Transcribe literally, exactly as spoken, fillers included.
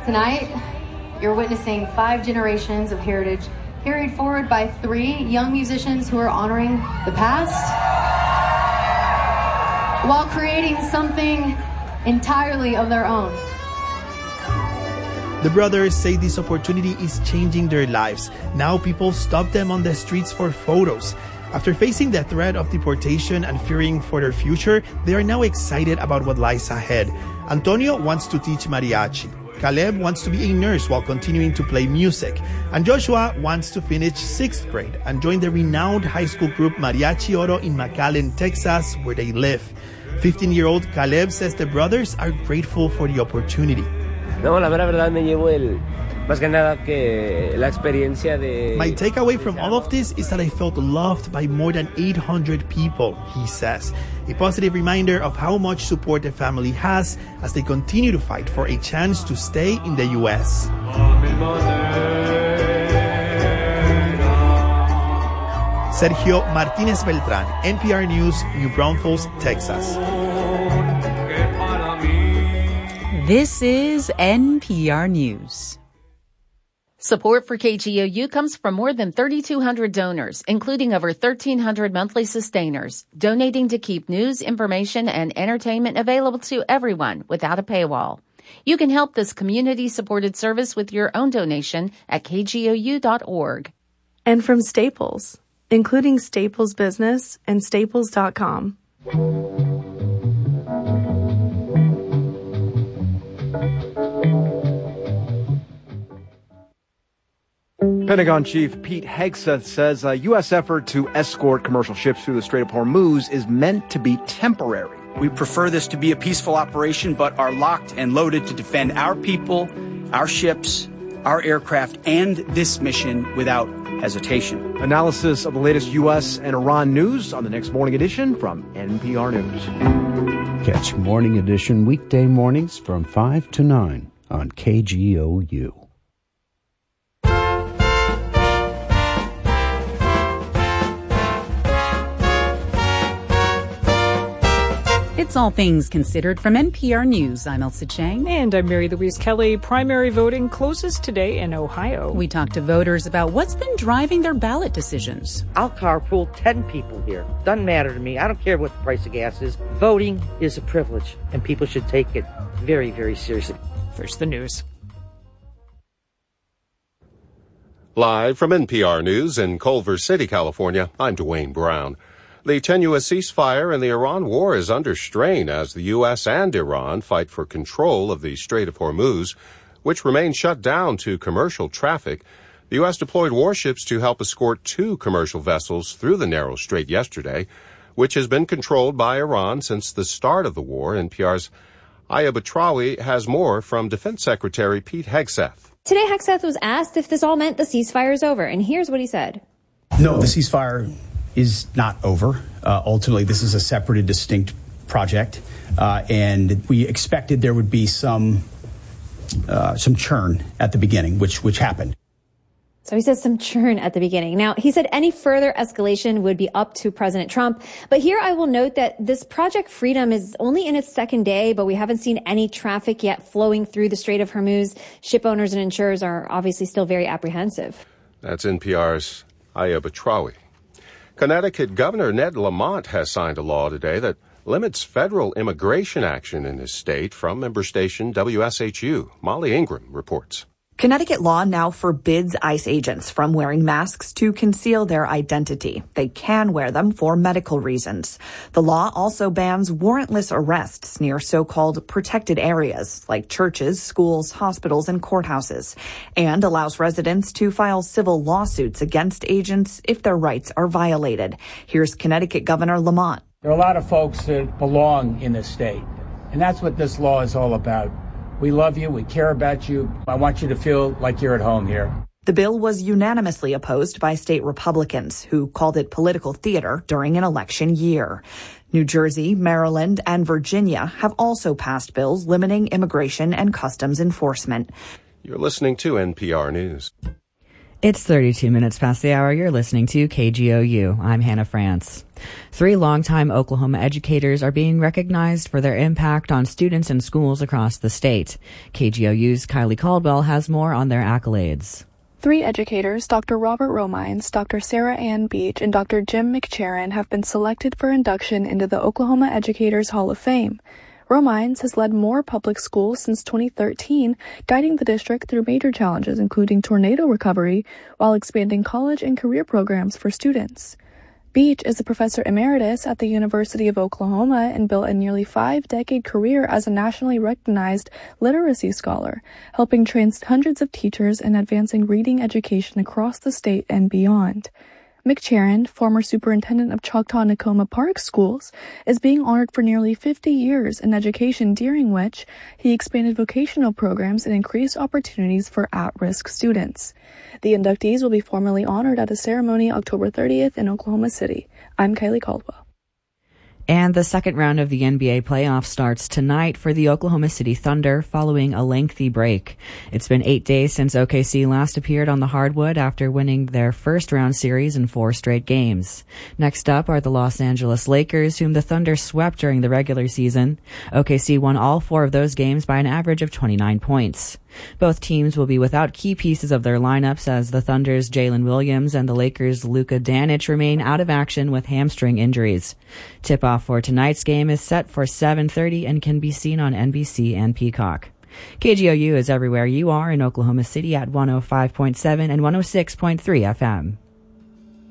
Tonight, you're witnessing five generations of heritage carried forward by three young musicians who are honoring the past while creating something entirely of their own. The brothers say this opportunity is changing their lives. Now people stop them on the streets for photos. After facing the threat of deportation and fearing for their future, they are now excited about what lies ahead. Antonio wants to teach mariachi. Caleb wants to be a nurse while continuing to play music. And Joshua wants to finish sixth grade and join the renowned high school group Mariachi Oro in McAllen, Texas, where they live. fifteen-year-old Caleb says the brothers are grateful for the opportunity. No, la mera verdad me llevo el más que nada que la experiencia de. My takeaway from all of this is that I felt loved by more than eight hundred people, he says. A positive reminder of how much support the family has as they continue to fight for a chance to stay in the U S. Sergio Martinez Beltran, N P R News, New Braunfels, Texas. This is N P R News. Support for K G O U comes from more than thirty-two hundred donors, including over thirteen hundred monthly sustainers, donating to keep news, information, and entertainment available to everyone without a paywall. You can help this community-supported service with your own donation at k g o u dot org. And from Staples, including Staples Business and staples dot com. Pentagon Chief Pete Hegseth says a U S effort to escort commercial ships through the Strait of Hormuz is meant to be temporary. We prefer this to be a peaceful operation, but are locked and loaded to defend our people, our ships, our aircraft, and this mission without hesitation. Analysis of the latest U S and Iran news on the next Morning Edition from N P R News. Catch Morning Edition weekday mornings from five to nine on K G O U. It's All Things Considered from N P R News. I'm Elsa Chang. And I'm Mary Louise Kelly. Primary voting closes today in Ohio. We talked to voters about what's been driving their ballot decisions. I'll carpool ten people here. Doesn't matter to me. I don't care what the price of gas is. Voting is a privilege, and people should take it very, very seriously. First, the news. Live from N P R News in Culver City, California, I'm Dwayne Brown. The tenuous ceasefire in the Iran war is under strain as the U S and Iran fight for control of the Strait of Hormuz, which remains shut down to commercial traffic. The U S deployed warships to help escort two commercial vessels through the narrow strait yesterday, which has been controlled by Iran since the start of the war. N P R's Aya Batrawi has more from Defense Secretary Pete Hegseth. Today, Hegseth was asked if this all meant the ceasefire is over, and here's what he said. No, the ceasefire is not over. Uh, ultimately, this is a separate and distinct project, uh, and we expected there would be some uh, some churn at the beginning, which which happened. So he says some churn at the beginning. Now, he said any further escalation would be up to President Trump. But here I will note that this Project Freedom is only in its second day, but we haven't seen any traffic yet flowing through the Strait of Hormuz. Ship owners and insurers are obviously still very apprehensive. That's N P R's Aya Batrawi. Connecticut Governor Ned Lamont has signed a law today that limits federal immigration action in his state from member station W S H U. Molly Ingram reports. Connecticut law now forbids ICE agents from wearing masks to conceal their identity. They can wear them for medical reasons. The law also bans warrantless arrests near so-called protected areas like churches, schools, hospitals, and courthouses, and allows residents to file civil lawsuits against agents if their rights are violated. Here's Connecticut Governor Lamont. There are a lot of folks that belong in this state, and that's what this law is all about. We love you. We care about you. I want you to feel like you're at home here. The bill was unanimously opposed by state Republicans who called it political theater during an election year. New Jersey, Maryland, and Virginia have also passed bills limiting immigration and customs enforcement. You're listening to N P R News. It's thirty-two minutes past the hour. You're listening to K G O U. I'm Hannah France. Three longtime Oklahoma educators are being recognized for their impact on students and schools across the state. K G O U's Kylie Caldwell has more on their accolades. Three educators, Doctor Robert Romines, Doctor Sarah Ann Beach, and Doctor Jim McCharron, have been selected for induction into the Oklahoma Educators Hall of Fame. Romines has led Moore Public Schools since twenty thirteen, guiding the district through major challenges including tornado recovery, while expanding college and career programs for students. Beach is a professor emeritus at the University of Oklahoma and built a nearly five-decade career as a nationally recognized literacy scholar, helping train hundreds of teachers in advancing reading education across the state and beyond. McCharron, former superintendent of Choctaw-Nakoma Park Schools, is being honored for nearly fifty years in education, during which he expanded vocational programs and increased opportunities for at-risk students. The inductees will be formally honored at a ceremony October thirtieth in Oklahoma City. I'm Kylie Caldwell. And the second round of the N B A playoffs starts tonight for the Oklahoma City Thunder following a lengthy break. It's been eight days since O K C last appeared on the hardwood after winning their first round series in four straight games. Next up are the Los Angeles Lakers, whom the Thunder swept during the regular season. O K C won all four of those games by an average of twenty-nine points. Both teams will be without key pieces of their lineups as the Thunder's Jalen Williams and the Lakers' Luka Doncic remain out of action with hamstring injuries. Tip-off for tonight's game is set for seven thirty and can be seen on N B C and Peacock. K G O U is everywhere you are in Oklahoma City at one oh five point seven and one oh six point three F M.